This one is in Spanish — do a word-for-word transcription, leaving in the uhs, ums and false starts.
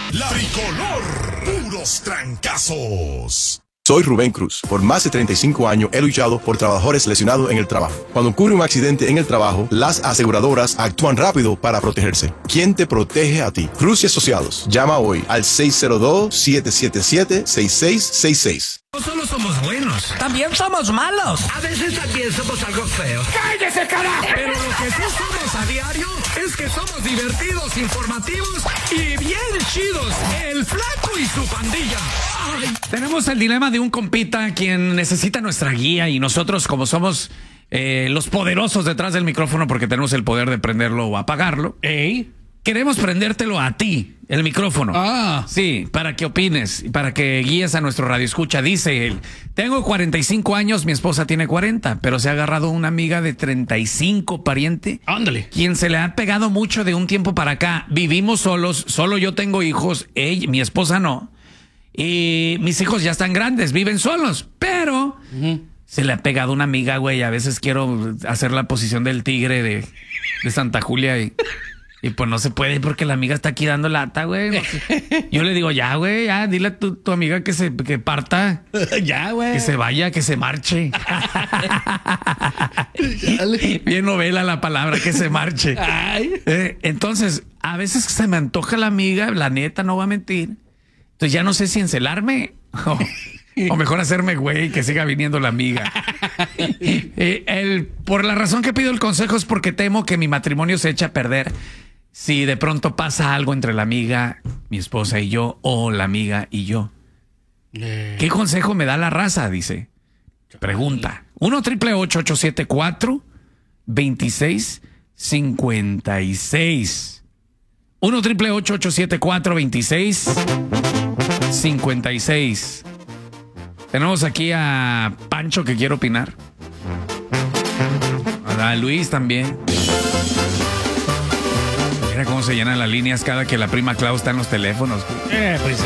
La Tricolor, puros trancazos. Soy Rubén Cruz. Por más de treinta y cinco años he luchado por trabajadores lesionados en el trabajo. Cuando ocurre un accidente en el trabajo, las aseguradoras actúan rápido para protegerse. ¿Quién te protege a ti? Cruz y Asociados. Llama hoy al seis cero dos, siete siete siete, seis seis seis seis. No solo somos buenos, también somos malos. A veces también somos algo feos. ¡Cállese, carajo! Pero lo que sí somos a diario es que somos divertidos, informativos y bien chidos. El Flaco y su pandilla. Ay. Tenemos el dilema de un compita quien necesita nuestra guía y nosotros, como somos eh, los poderosos detrás del micrófono porque tenemos el poder de prenderlo o apagarlo, ¿Eh? queremos prendértelo a ti, el micrófono. Ah. Sí, para que opines, para que guíes a nuestro radioescucha. Dice él, tengo cuarenta y cinco años, mi esposa tiene cuarenta, pero se ha agarrado una amiga de treinta y cinco, pariente. Ándale. Quien se le ha pegado mucho de un tiempo para acá. Vivimos solos, solo yo tengo hijos, ella, mi esposa no. Y mis hijos ya están grandes, viven solos, pero uh-huh. se le ha pegado una amiga, güey. A veces quiero hacer la posición del tigre de, de Santa Julia y... Y pues no se puede porque la amiga está aquí dando lata, güey. No sé. Yo le digo, ya, güey, ya, dile a tu, tu amiga que se que parta. Ya, güey. Que se vaya, que se marche. Bien novela la palabra, que se marche. Ay. Eh, entonces, a veces se me antoja la amiga, la neta, no va a mentir. Entonces ya no sé si encelarme o, o mejor hacerme güey, que siga viniendo la amiga. eh, el, por la razón que pido el consejo es porque temo que mi matrimonio se eche a perder si de pronto pasa algo entre la amiga, mi esposa y yo, o la amiga y yo. Eh. ¿Qué consejo me da la raza? Dice. Pregunta. uno triple ocho ocho siete cuatro veintiséis cincuenta y seis. uno triple ocho ocho siete cuatro veintiséis cincuenta y seis. Tenemos aquí a Pancho que quiere opinar. A Luis también. Mira cómo se llenan las líneas cada que la prima Clau está en los teléfonos. Eh, pues sí.